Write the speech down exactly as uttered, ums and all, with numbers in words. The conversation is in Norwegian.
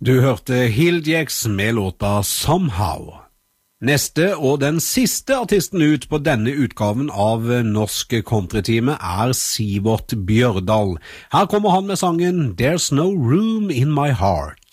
Du hørte Hildjeks med låta Somehow. Neste og den siste artisten ut på denne utgaven av Norsk Countrytime er Sivert Bjørdal. Her kommer han med sangen There's No Room in My Heart.